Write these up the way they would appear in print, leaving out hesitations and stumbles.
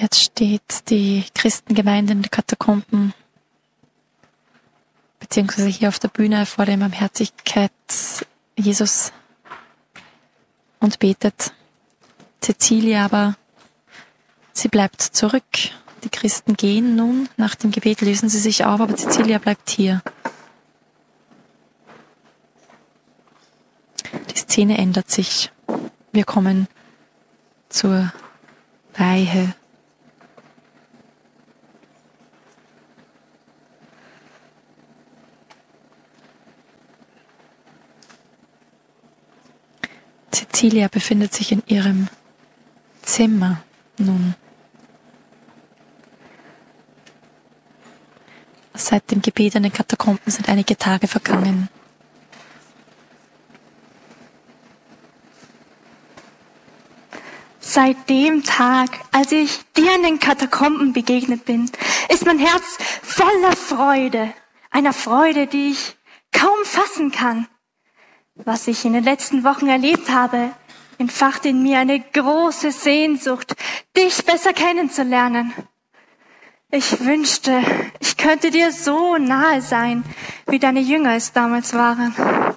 Jetzt steht die Christengemeinde in den Katakomben, beziehungsweise hier auf der Bühne vor der Barmherzigkeit Jesus und betet. Cäcilia aber, sie bleibt zurück. Die Christen gehen nun, nach dem Gebet lösen sie sich auf, aber Cäcilia bleibt hier. Die Szene ändert sich. Wir kommen zur Weihe. Cäcilia befindet sich in ihrem Zimmer nun. Seit dem Gebet in den Katakomben sind einige Tage vergangen. Seit dem Tag, als ich dir in den Katakomben begegnet bin, ist mein Herz voller Freude. Einer Freude, die ich kaum fassen kann. Was ich in den letzten Wochen erlebt habe, entfacht in mir eine große Sehnsucht, dich besser kennenzulernen. Ich wünschte, ich könnte dir so nahe sein, wie deine Jünger es damals waren.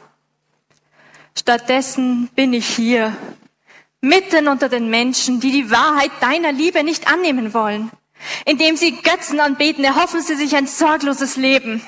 Stattdessen bin ich hier, mitten unter den Menschen, die die Wahrheit deiner Liebe nicht annehmen wollen. Indem sie Götzen anbeten, erhoffen sie sich ein sorgloses Leben.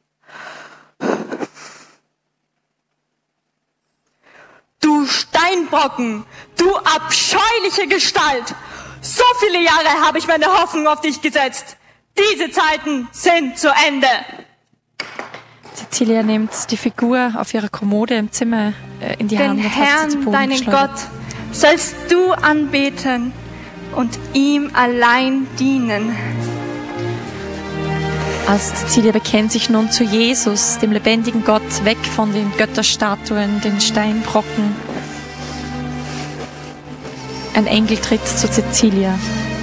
Du Steinbrocken, du abscheuliche Gestalt! So viele Jahre habe ich meine Hoffnung auf dich gesetzt. Diese Zeiten sind zu Ende. Cäcilia nimmt die Figur auf ihrer Kommode im Zimmer in die Hand Den und hat sie zu Herrn, Boden deinen geschleudert. Gott, sollst du anbeten und ihm allein dienen. Also Cäcilia bekennt sich nun zu Jesus, dem lebendigen Gott, weg von den Götterstatuen, den Steinbrocken. Ein Engel tritt zu Cäcilia.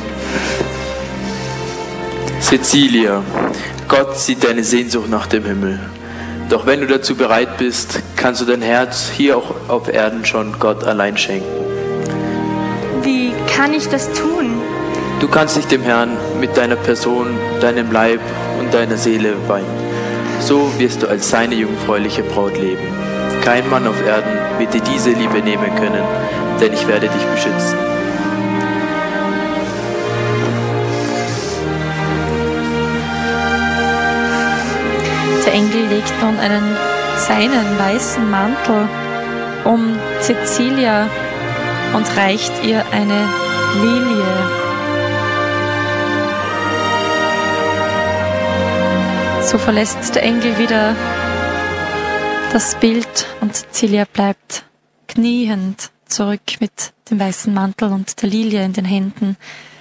Cäcilia, Gott sieht deine Sehnsucht nach dem Himmel. Doch wenn du dazu bereit bist, kannst du dein Herz hier auch auf Erden schon Gott allein schenken. Wie kann ich das tun? Du kannst dich dem Herrn mit deiner Person, deinem Leib und deiner Seele weihen. So wirst du als seine jungfräuliche Braut leben. Kein Mann auf Erden wird dir diese Liebe nehmen können, denn ich werde dich beschützen. Der Engel legt nun seinen weißen Mantel um Cäcilia und reicht ihr eine Lilie. So verlässt der Engel wieder das Bild und Cäcilia bleibt kniend zurück mit dem weißen Mantel und der Lilie in den Händen.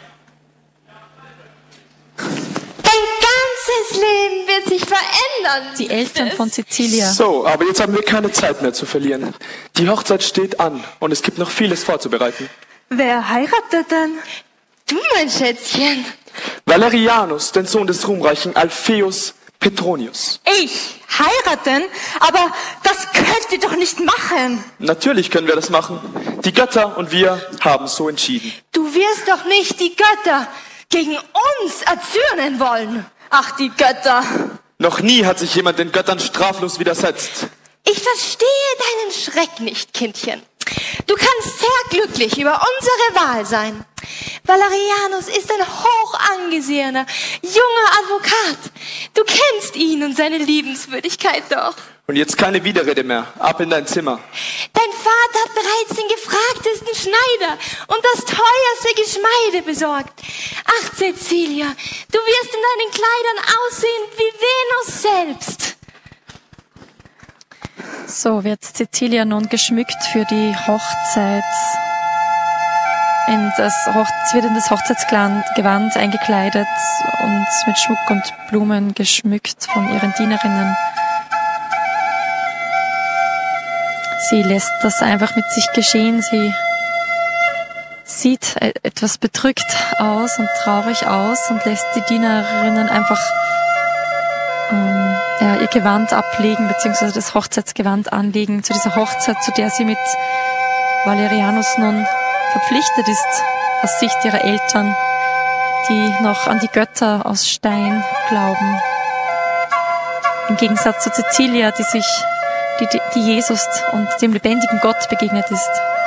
Das Leben wird sich verändern. Die Eltern von Cäcilia. So, aber jetzt haben wir keine Zeit mehr zu verlieren. Die Hochzeit steht an und es gibt noch vieles vorzubereiten. Wer heiratet denn? Du, mein Schätzchen. Valerianus, den Sohn des ruhmreichen Alpheus Petronius. Ich heiraten? Aber das könnt ihr doch nicht machen. Natürlich können wir das machen. Die Götter und wir haben so entschieden. Du wirst doch nicht die Götter gegen uns erzürnen wollen. Ach, die Götter. Noch nie hat sich jemand den Göttern straflos widersetzt. Ich verstehe deinen Schreck nicht, Kindchen. Du kannst sehr glücklich über unsere Wahl sein. Valerianus ist ein hoch angesehener, junger Advokat. Du kennst ihn und seine Liebenswürdigkeit doch. Und jetzt keine Widerrede mehr. Ab in dein Zimmer. Dein Vater hat bereits den gefragtesten Schneider und das teuerste Geschmeide besorgt. Ach, Cäcilia, du wirst in deinen Kleidern aussehen wie Venus selbst. So wird Cäcilia nun geschmückt für die Hochzeit. Sie wird in das Hochzeitsgewand eingekleidet und mit Schmuck und Blumen geschmückt von ihren Dienerinnen. Sie lässt das einfach mit sich geschehen. Sie sieht etwas bedrückt aus und traurig aus und lässt die Dienerinnen einfach ihr Gewand ablegen, beziehungsweise das Hochzeitsgewand anlegen zu dieser Hochzeit, zu der sie mit Valerianus nun verpflichtet ist, aus Sicht ihrer Eltern. die noch an die Götter aus Stein glauben. Im Gegensatz zu Cecilia, die Jesus und dem lebendigen Gott begegnet ist.